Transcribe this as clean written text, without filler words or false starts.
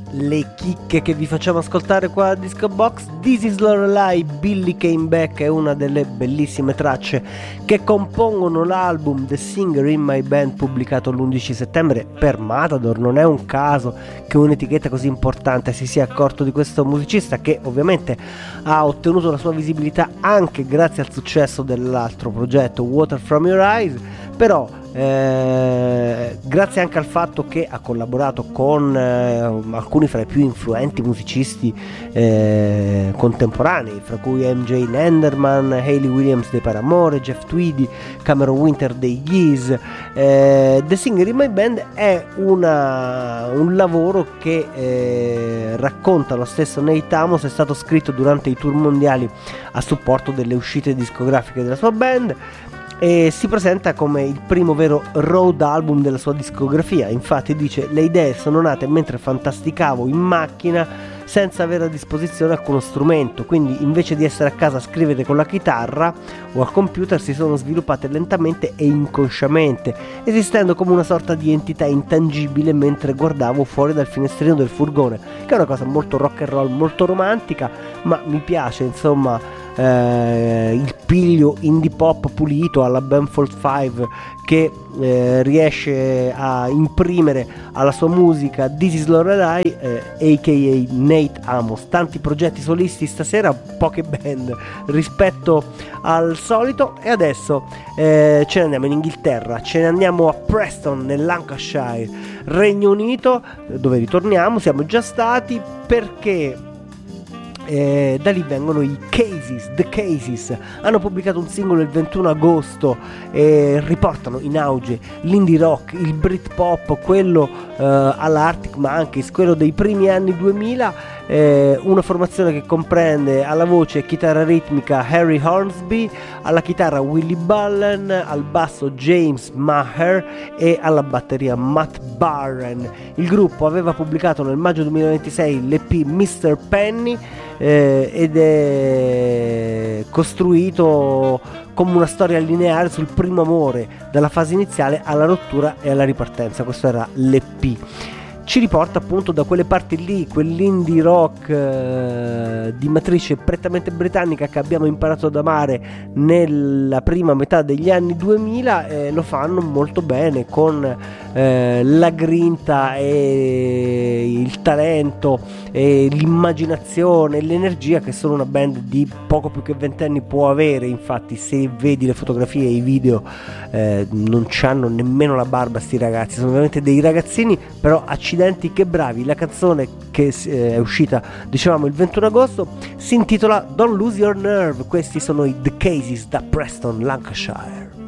le chicche che vi facciamo ascoltare qua a Disco Box. This is Lorelai, Billy Came Back è una delle bellissime tracce che compongono l'album The Singer in My Band, pubblicato l'11 settembre per Matador. Non è un caso che un'etichetta così importante si sia accorto di questo musicista, che ovviamente ha ottenuto la sua visibilità anche grazie al successo dell'altro progetto Water From Your Eyes, però grazie anche al fatto che ha collaborato con alcuni fra i più influenti musicisti contemporanei, fra cui MJ Lenderman, Hayley Williams dei Paramore, Jeff Tweedy, Cameron Winter dei Yeez. The Singer in My Band è un lavoro che racconta lo stesso Nate Amos, è stato scritto durante i tour mondiali a supporto delle uscite discografiche della sua band e si presenta come il primo vero road album della sua discografia. Infatti dice: le idee sono nate mentre fantasticavo in macchina senza avere a disposizione alcuno strumento, quindi invece di essere a casa a scrivere con la chitarra o al computer si sono sviluppate lentamente e inconsciamente, esistendo come una sorta di entità intangibile mentre guardavo fuori dal finestrino del furgone, che è una cosa molto rock and roll, molto romantica, ma mi piace insomma il piglio indie pop pulito alla Benfold 5 che riesce a imprimere alla sua musica This is Lorelai, a.k.a. Nate Amos. Tanti progetti solisti stasera, poche band rispetto al solito, e adesso ce ne andiamo in Inghilterra, ce ne andiamo a Preston nel Lancashire, Regno Unito, dove ritorniamo, siamo già stati, perché da lì vengono i Cases. The Cases hanno pubblicato un singolo il 21 agosto e riportano in auge l'indie rock, il Britpop, quello alla Arctic Monkeys, quello dei primi anni 2000, una formazione che comprende alla voce e chitarra ritmica Harry Hornsby, alla chitarra Willie Bullen, al basso James Maher e alla batteria Matt Barren. Il gruppo aveva pubblicato nel maggio 2026 l'EP Mr. Penny ed è costruito come una storia lineare sul primo amore, dalla fase iniziale alla rottura e alla ripartenza. Questo era l'EP. Ci riporta appunto da quelle parti lì, quell'indie rock di matrice prettamente britannica che abbiamo imparato ad amare nella prima metà degli anni 2000, lo fanno molto bene con la grinta e il talento e l'immaginazione e l'energia che solo una band di poco più che 20 anni può avere. Infatti se vedi le fotografie e i video non c'hanno nemmeno la barba sti ragazzi, sono veramente dei ragazzini, però accidenti che bravi. La canzone che è uscita dicevamo il 21 agosto si intitola Don't Lose Your Nerve. Questi sono i The Cases da Preston, Lancashire.